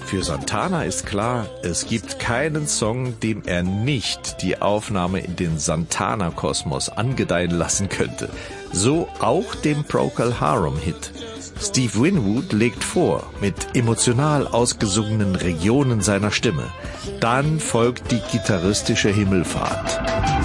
Für Santana ist klar, es gibt keinen Song, dem er nicht die Aufnahme in den Santana-Kosmos angedeihen lassen könnte. So auch dem Procol Harum-Hit. Steve Winwood legt vor, mit emotional ausgesungenen Regionen seiner Stimme. Dann folgt die gitarristische Himmelfahrt.